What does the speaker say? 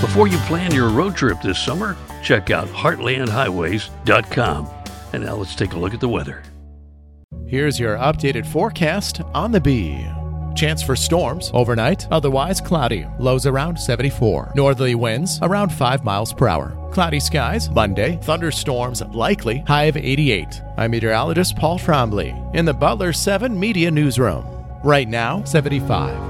Before you plan your road trip this summer, check out heartlandhighways.com. And now let's take a look at the weather. Here's your updated forecast on the Bee. Chance for storms overnight, otherwise cloudy. Lows around 74. Northerly winds around 5 miles per hour. Cloudy skies Monday. Thunderstorms likely. High of 88. I'm meteorologist Paul Trombley in the Butler 7 Media Newsroom. Right now, 75.